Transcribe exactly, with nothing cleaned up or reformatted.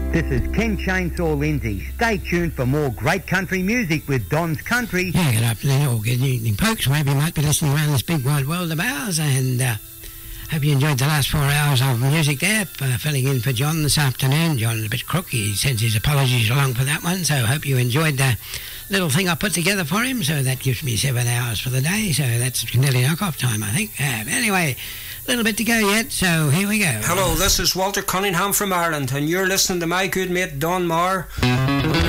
This is Ken Chainsaw Lindsay. Stay tuned for more great country music with Don's Country. Yeah, good afternoon or good evening, folks. Maybe you might be listening around this big wide world of ours, and uh, hope you enjoyed the last four hours of music there, uh, filling in for John this afternoon. John's a bit crook. He sends his apologies along for that one, so hope you enjoyed the little thing I put together for him. So that gives me seven hours for the day, so that's nearly knock-off time, I think. Uh, anyway, a little bit to go yet, so here we go. Hello, this is Walter Cunningham from Ireland, and you're listening to my good mate Don Moore.